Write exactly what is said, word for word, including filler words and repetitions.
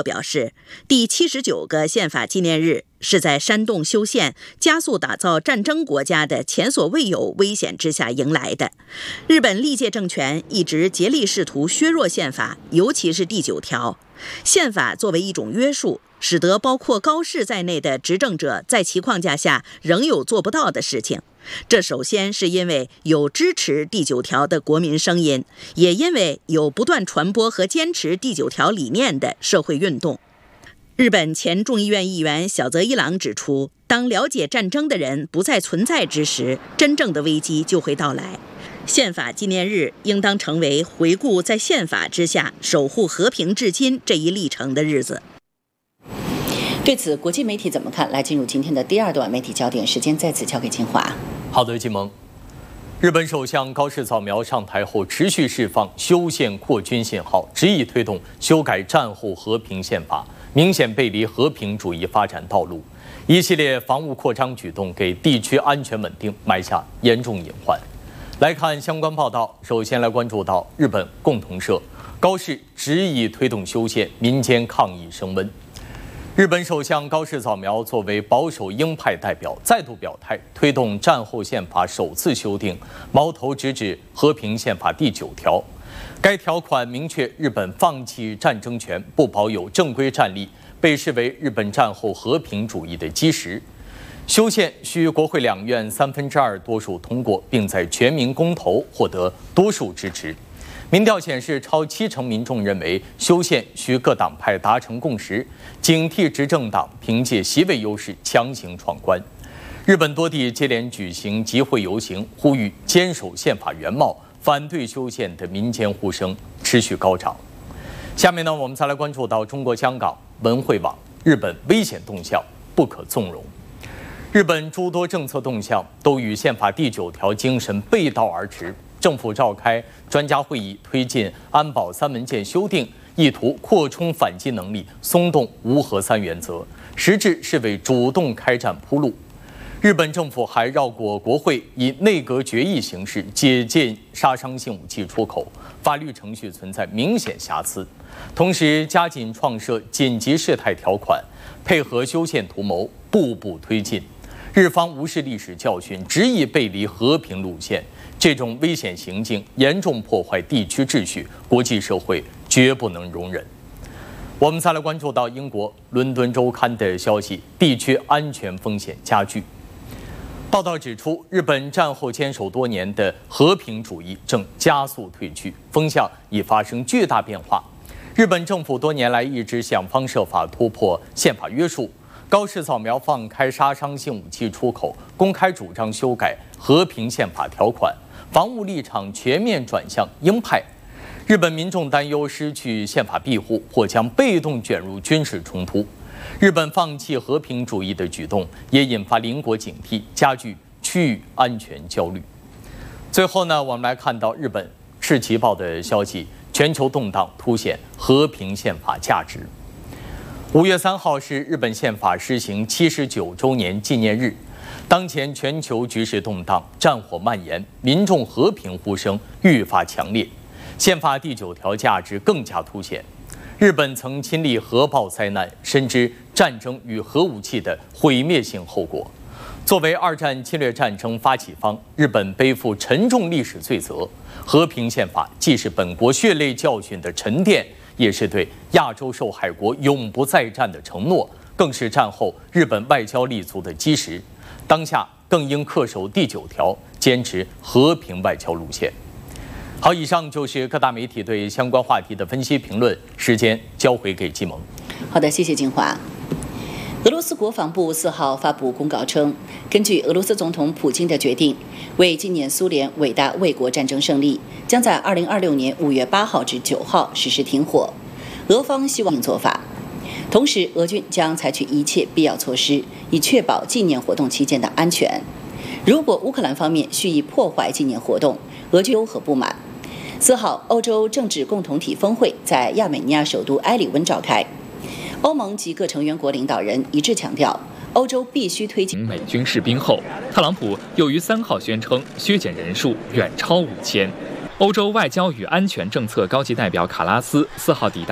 沃表示，第七十九个宪法纪念日是在煽动修宪、加速打造战争国家的前所未有危险之下迎来的。日本历届政权一直竭力试图削弱宪法，尤其是第九条。宪法作为一种约束，使得包括高市在内的执政者在其框架下仍有做不到的事情。这首先是因为有支持第九条的国民声音，也因为有不断传播和坚持第九条理念的社会运动。日本前众议院议员小泽一郎指出，当了解战争的人不再存在之时，真正的危机就会到来。宪法纪念日应当成为回顾在宪法之下守护和平至今这一历程的日子。 对此，国际媒体怎么看？来进入今天的第二段媒体焦点，时间再次交给金华。 好的，金萌。日本首相高市早苗上台后，持续释放修宪扩军信号，执意推动修改战后和平宪法，明显背离和平主义发展道路。一系列防务扩张举动给地区安全稳定埋下严重隐患。来看相关报道，首先来关注到日本共同社，高市执意推动修宪，民间抗议升温。日本首相高市早苗作为保守鹰派代表，再度表态推动战后宪法首次修订，矛头直指和平宪法第九条。该条款明确日本放弃战争权，不保有正规战力，被视为日本战后和平主义的基石。修宪需国会两院三分之二多数通过，并在全民公投获得多数支持。民调显示，超七成民众认为修宪需各党派达成共识，警惕执政党凭借席位优势强行闯关。日本多地接连举行集会游行，呼吁坚守宪法原貌，反对修宪的民间呼声持续高涨。下面呢，我们再来关注到中国香港文汇网，日本危险动向不可纵容。日本诸多政策动向都与宪法第九条精神背道而驰。政府召开专家会议，推进安保三文件修订，意图扩充反击能力，松动无核三原则，实质是为主动开战铺路。日本政府还绕过国会，以内阁决议形式解禁杀伤性武器出口，法律程序存在明显瑕疵。同时，加紧创设紧急事态条款，配合修宪图谋，步步推进。日方无视历史教训，执意背离和平路线，这种危险行径严重破坏地区秩序，国际社会绝不能容忍。我们再来关注到英国《伦敦周刊》的消息，地区安全风险加剧。报道指出，日本战后坚守多年的和平主义正加速退去，风向已发生巨大变化。日本政府多年来一直想方设法突破宪法约束。高市早苗放开杀伤性武器出口，公开主张修改和平宪法条款，防务立场全面转向鹰派。日本民众担忧失去宪法庇护，或将被动卷入军事冲突。日本放弃和平主义的举动，也引发邻国警惕，加剧区域安全焦虑。最后呢，我们来看到日本《赤旗报》的消息，全球动荡凸显和平宪法价值。五月三号是日本宪法施行七十九周年纪念日。当前全球局势动荡，战火蔓延，民众和平呼声愈发强烈，宪法第九条价值更加凸显。日本曾亲历核爆灾难，深知战争与核武器的毁灭性后果。作为二战侵略战争发起方，日本背负沉重历史罪责。和平宪法既是本国血泪教训的沉淀，也是对亚洲受害国永不再战的承诺，更是战后日本外交立足的基石。当下更应恪守第九条，坚持和平外交路线。好，以上就是各大媒体对相关话题的分析评论，时间交回给季萌。 好的，谢谢金华。俄罗斯国防部四号发布公告称，根据俄罗斯总统普京的决定，为纪念苏联伟大卫国战争胜利，将在二零二六年五月八号至九号实施停火。俄方希望做法，同时俄军将采取一切必要措施，以确保纪念活动期间的安全。如果乌克兰方面蓄意破坏纪念活动，俄军有何不满？四号，欧洲政治共同体峰会在亚美尼亚首都埃里温召开。欧盟及各成员国领导人一致强调，欧洲必须推进美军士兵后，特朗普又于三号宣称削减人数远超五千。欧洲外交与安全政策高级代表卡拉斯四号抵达。